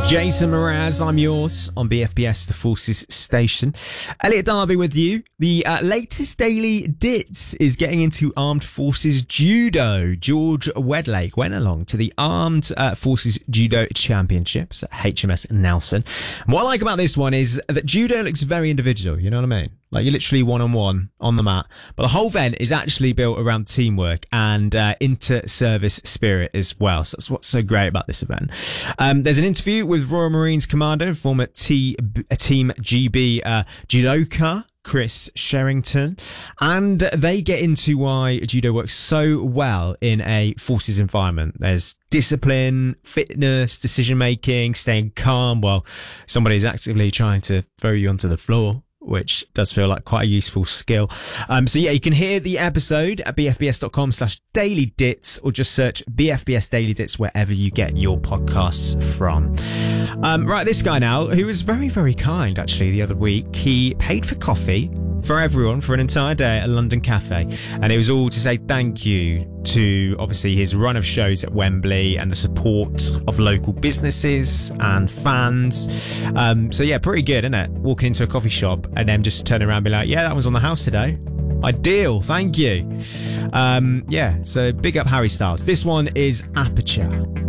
Jason Mraz, I'm yours on BFBS, the Forces Station. Elliot Darby with you. The latest Daily Dits is getting into Armed Forces Judo. George Wedlake went along to the Armed Forces Judo Championships at HMS Nelson. And what I like about this one is that judo looks very individual, you know what I mean? Like, you're literally one-on-one on the mat. But the whole event is actually built around teamwork and inter-service spirit as well. So that's what's so great about this event. There's an interview with Royal Marines Commander, former Team GB judoka, Chris Sherrington, and they get into why judo works so well in a forces environment. There's discipline, fitness, decision-making, staying calm while somebody's actively trying to throw you onto the floor, which does feel like quite a useful skill. So yeah, you can hear the episode at bfbs.com/dailydits or just search BFBS Daily Dits wherever you get your podcasts from. Right, this guy now, who was very, very kind actually the other week. He paid for coffee for everyone for an entire day at a London cafe, and it was all to say thank you to obviously his run of shows at Wembley and the support of local businesses and fans. So yeah, pretty good, isn't it? Walking into a coffee shop and then just turning around and be like, yeah, that was on the house today. Ideal, thank you. Yeah, so big up Harry Styles. This one is Aperture.